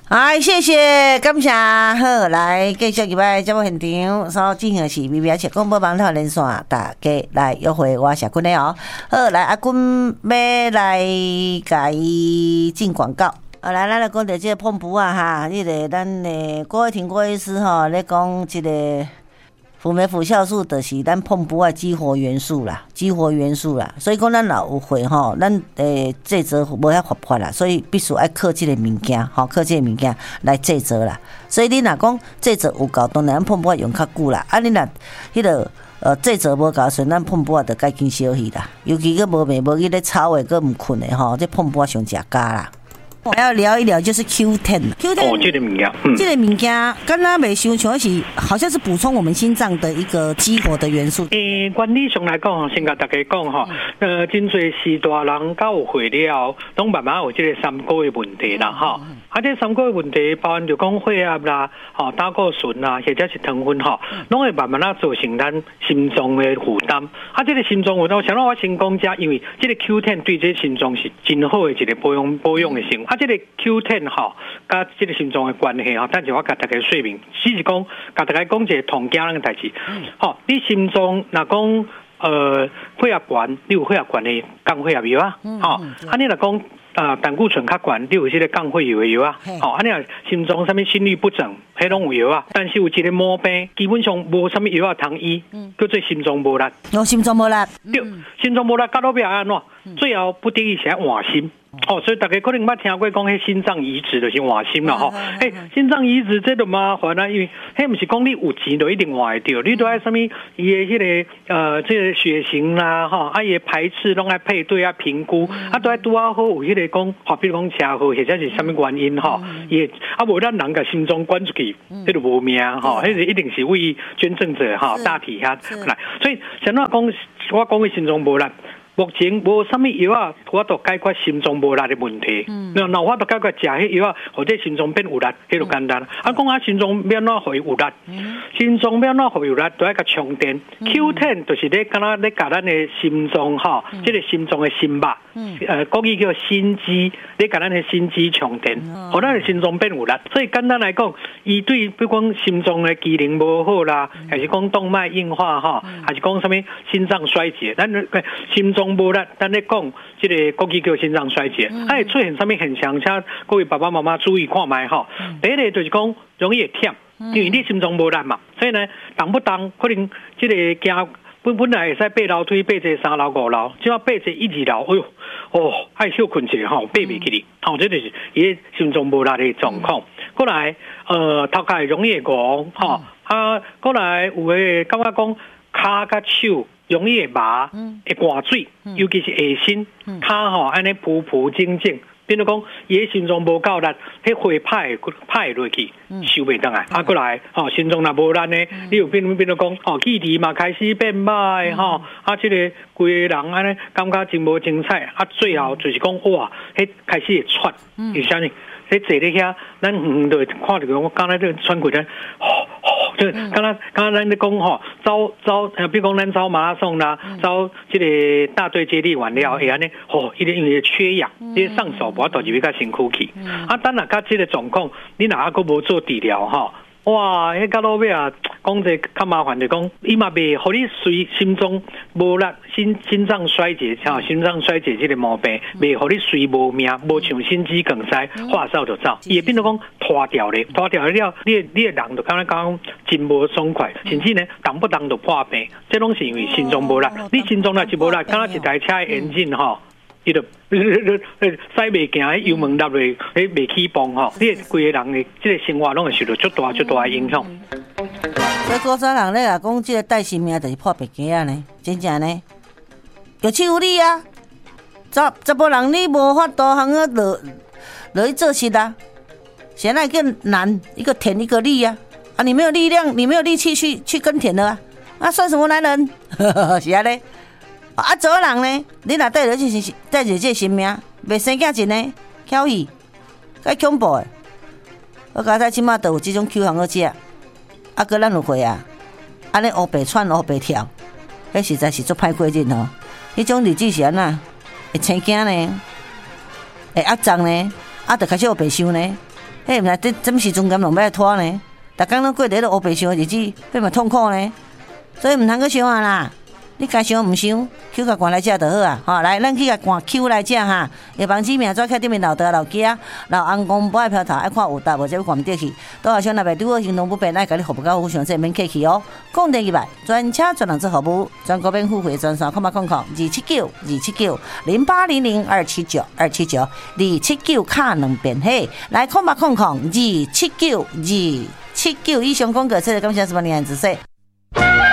哎，谢谢，感谢。好，来继续入来节目现场，所进行的是微微切广播网络连线，大家来约会我社君的哦。好，来阿君要来甲伊进广告。来，咱来讲到这个碰布啊哈，迄个咱的郭慧婷郭医师吼，咧讲这个辅酶辅酵素，就是咱碰布的激活元素啦，所以讲咱若有会吼，咱制作无遐活泼啦，所以必须爱靠这个物件，吼，靠这个物件来制作啦。所以你若讲制作有够，当然咱碰布用较久啦。啊，你若迄个制作无够，所以咱碰布就该紧休息啦。尤其个无眠无去咧吵的，个毋困的吼，这碰布上食家啦。我要聊一聊，就是 Q10。Q10 哦，这个物件， 这个物件，敢若袂伤像是，好像是补充我们心脏的一个激活的元素。 原理上来讲，先甲大家讲吼，真侪时大人到有会了，拢慢慢有这个三高的问题啦，吼。啊，这三高的问题，包含就讲血压啦，吼，胆固醇啦，或者是糖分吼，拢会慢慢造成咱心脏的负担。啊，这个心脏负担，像我先讲者，因为这个 Q10 对这心脏是真好的一个保养的生活。啊，这个 Q10 吼，甲这个心脏的关系吼，等下我甲大家说明。只是讲，甲大家讲一个同家人的代志。吼，你心脏若讲血压悬，你有血压悬的降血压药啊？吼，啊，你若讲胆固醇较悬，你有这个降血油的药啊？吼，啊，你若心脏啥物心律不整，迄拢有药啊。但是有一个毛病，基本上无啥物药啊通医，叫做心脏无力。 心脏无力， 对，心脏无力，到尾要安怎？最后不得已是换心。哦，所以大家可能捌听过讲，迄心脏移植就是换心啦吼。心脏移植这就麻烦啦，因为迄不是讲你有钱就一定换会到，你都爱什么伊的迄个这个血型啦吼，啊伊的排斥拢爱配对啊评估，啊都爱拄啊好有迄个讲，吼，比如讲车祸或者是什么原因吼，伊啊无咱人甲心脏管出去，迄就无命吼，迄是一定是为捐赠者吼大体遐来，所以像我讲，我讲的心脏无力。目前无啥物药啊，我都解决心脏无力的问题。那我都解决食迄药啊，或者心脏变有力，迄就简单。啊，讲心脏要哪互伊有力？心脏要哪互伊有力，都要甲充电。Q10 就是咧，敢若咧甲咱的心脏吼，即个心脏的心脉，国语叫心肌，咧甲咱的心肌充电，互咱的心脏变有力。所以简单来讲，伊对比如讲心脏的机能无好啦，还是讲动脉硬化吼，还是讲什么心脏衰竭，咱心脏无力，咱咧讲这个国际叫心脏衰竭，会出现什么现象？请各位爸爸妈妈注意看卖吼。第一个就是讲容易忝，因为你心脏无力嘛，所以呢，动不动可能这个行本来会使爬楼梯，爬这3楼5楼，只要爬这1、2楼，哎呦，爱休困一下吼，爬袂起哩，吼，这就是伊心脏无力的状况。过来，头壳容易戆，吼，过来有诶感觉讲骹甲手。容易会麻，会寒水，尤其是下身骹吼，安尼浮浮静静，变做讲伊个心脏无够力，迄血派落去，收袂倒来。过来，心脏若无力呢，你有变做讲，气质嘛开始变歹，这个规个人安尼感觉真无精彩，最后就是讲哇，迄开始会喘，是啥呢？迄坐咧遐，咱就会看到我刚才这个喘过来，就刚才咱咧讲吼，比如讲咱走马拉松啦，走这个大队接力完了，会安尼，因为缺氧，你上手无法度入去甲身躯去。等下甲这个状况，你若还佫无做治疗吼。哇，迄到落尾啊，讲者较麻烦就讲，伊嘛袂互你随心脏无力、心脏衰竭，心脏衰竭这个毛病，袂互你随无命，无像心肌梗塞，话走就走，伊会变做讲拖掉了，你的人就感觉讲真无爽快，甚至呢动不动就破病，这拢是因为心脏无力。你心脏若是无力，敢若一台车的引擎吼。伊就驶袂行，油门落落，袂起蹦吼，你规个人的这个生活拢会受到足大的影响。 所以古早人咧讲，这个带性命就是破病鸡啊呢，真正呢，有气无力啊。查甫人你无法度通啊落去做事啊，现在一个男一个田一个力啊，你没有力量，你没有力气去耕田了啊，算什么男人？是啊咧。做人呢，你若带着这性命，袂生囝真呢，巧戏，介恐怖的。我刚才即马都有这种 Q 行好食，搁咱有会啊，安尼黑白窜黑白跳，迄实在是足歹过日吼。迄种日子是安那，会生囝呢，会压胀呢，就开始黑白想呢， 嘿，毋知这怎么时阵敢拢要拖呢？逐工拢过伫迄个乌白想的日子，变嘛痛苦呢。所以毋通去想啊啦，你该想毋想，Q 甲关来食就好啊。吼，来，咱去甲关 Q 来食哈。叶帮子名纸开顶面老大老囝，老翁公不爱飘头，爱看有答，无就要关得去。倒下想若袂拄好行动不便，爱甲你服务到好上这免客气哦。讲第2摆，专车专人做服务，全国免付费专线，0800-279-279，0800-279-279卡2遍嘿，来0800-279-279以上讲过，这个感谢什么年子说。